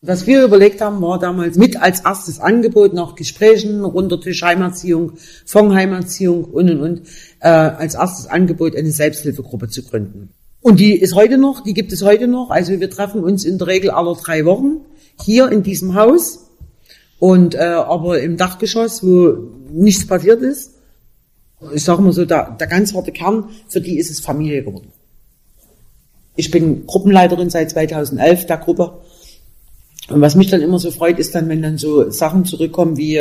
Was wir überlegt haben, war damals mit als erstes Angebot nach Gesprächen, Runtertisch Heimerziehung, Fonds-Heimerziehung und, als erstes Angebot eine Selbsthilfegruppe zu gründen. Und die gibt es heute noch. Also wir treffen uns in der Regel alle 3 Wochen hier in diesem Haus und aber im Dachgeschoss, wo nichts passiert ist. Ich sage mal so, der ganz harte Kern, für die ist es Familie geworden. Ich bin Gruppenleiterin seit 2011 der Gruppe. Und was mich dann immer so freut, ist dann, wenn dann so Sachen zurückkommen wie,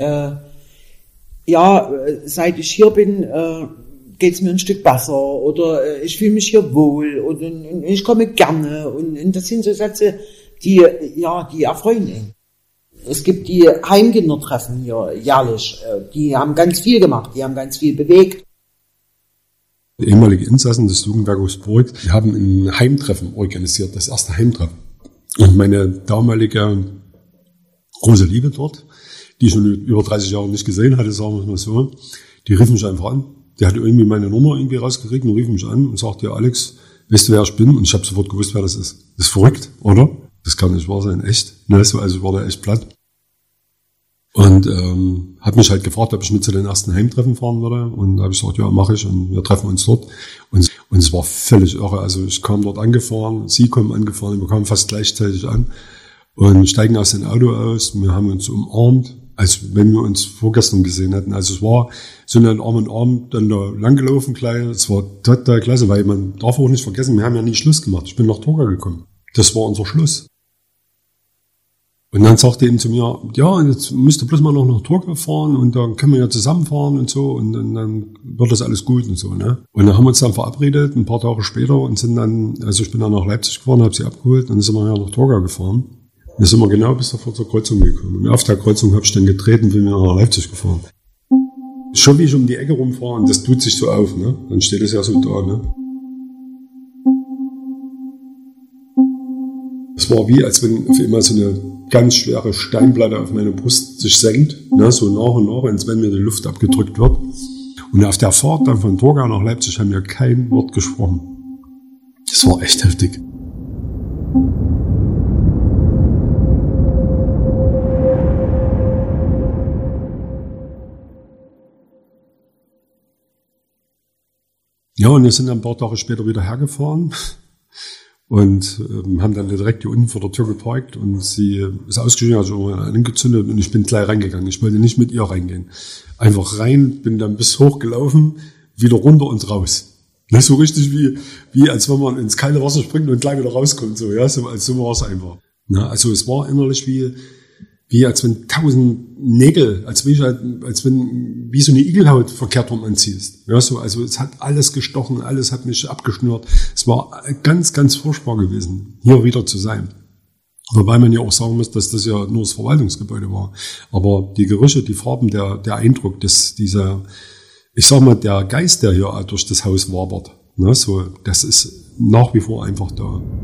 seit ich hier bin, geht's mir ein Stück besser oder ich fühle mich hier wohl und ich komme gerne und das sind so Sätze, die erfreuen ihn. Es gibt die Heimkindertreffen hier jährlich, die haben ganz viel gemacht, die haben ganz viel bewegt. Die ehemalige Insassen des Jugendwerkes Burg, die haben ein Heimtreffen organisiert, das erste Heimtreffen. Und meine damalige große Liebe dort, die ich schon über 30 Jahre nicht gesehen hatte, sagen wir es mal so, die rief mich einfach an. Die hatte irgendwie meine Nummer irgendwie rausgekriegt und rief mich an und sagte, ja Alex, weißt du, wer ich bin? Und ich habe sofort gewusst, wer das ist. Das ist verrückt, oder? Das kann nicht wahr sein, echt. Ne, so, also war der echt platt. Und hat mich halt gefragt, ob ich mit zu den ersten Heimtreffen fahren würde. Und da habe ich gesagt, ja, mache ich. Und wir treffen uns dort. Und es war völlig irre. Also ich kam dort angefahren, sie kommen angefahren, wir kamen fast gleichzeitig an und steigen aus dem Auto aus. Wir haben uns umarmt, als wenn wir uns vorgestern gesehen hätten. Also es war so ein Arm in Arm dann da langgelaufen gleich. Es war total klasse, weil man darf auch nicht vergessen, wir haben ja nie Schluss gemacht. Ich bin nach Torgau gekommen. Das war unser Schluss. Und dann sagte er eben zu mir, ja, jetzt müsst ihr bloß mal noch nach Torgau fahren und dann können wir ja zusammenfahren und so und dann wird das alles gut und so, ne? Und dann haben wir uns dann verabredet, ein paar Tage später und sind dann, also ich bin dann nach Leipzig gefahren, habe sie abgeholt und dann sind wir ja nach Torgau gefahren. Wir sind wir genau bis davor zur Kreuzung gekommen. Und auf der Kreuzung habe ich dann getreten, bin wir nach Leipzig gefahren. Schon wie ich um die Ecke rumfahre und das tut sich so auf, ne? Dann steht es ja so da, ne? Es war wie, als wenn auf einmal so eine ganz schwere Steinplatte auf meine Brust sich senkt, ne, so nach und nach, als wenn mir die Luft abgedrückt wird. Und auf der Fahrt dann von Torgau nach Leipzig haben wir kein Wort gesprochen. Das war echt heftig. Ja, und wir sind dann ein paar Tage später wieder hergefahren. Und haben dann direkt hier unten vor der Tür geparkt und sie ist ausgestiegen, also angezündet und ich bin gleich reingegangen. Ich wollte nicht mit ihr reingehen. Einfach rein, bin dann bis hoch gelaufen, wieder runter und raus. Das ist so richtig wie als wenn man ins kalte Wasser springt und gleich wieder rauskommt. So, ja, so war es einfach. Na, also es war innerlich wie als wenn 1000 Nägel, wie so eine Igelhaut verkehrt rum anziehst. Ja, so, also es hat alles gestochen, alles hat mich abgeschnürt. Es war ganz, ganz furchtbar gewesen, hier wieder zu sein. Wobei man ja auch sagen muss, dass das ja nur das Verwaltungsgebäude war. Aber die Gerüche, die Farben, der Eindruck, ich sag mal, der Geist, der hier durch das Haus wabert, ne, so, das ist nach wie vor einfach da.